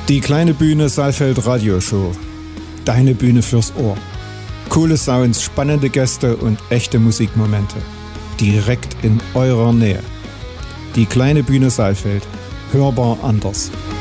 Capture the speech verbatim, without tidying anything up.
Die kleine Bühne Saalfeld Radioshow. Deine Bühne fürs Ohr. Coole Sounds, spannende Gäste und echte Musikmomente. Direkt in eurer Nähe. Die kleine Bühne Saalfeld. Hörbar anders.